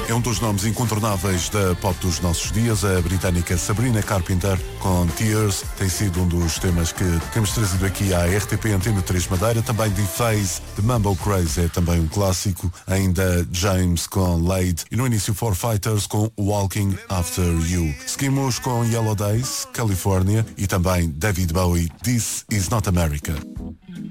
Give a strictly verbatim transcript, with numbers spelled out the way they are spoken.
É um dos nomes incontornáveis da pop dos nossos dias. A britânica Sabrina Carpenter com Tears tem sido um dos temas que temos trazido aqui à R T P Antena três Madeira. Também The Phase de Mambo Crazy é também um clássico. Ainda James com Lade e no início Four Fighters com Walking After You. Seguimos com Yellow Days, California e também David Bowie, This Is Not America.